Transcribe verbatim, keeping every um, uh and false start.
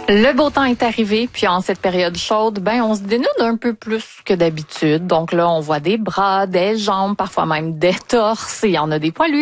Le beau temps est arrivé, puis en cette période chaude, ben on se dénude un peu plus que d'habitude. Donc là, on voit des bras, des jambes, parfois même des torses, et il y en a des poilus.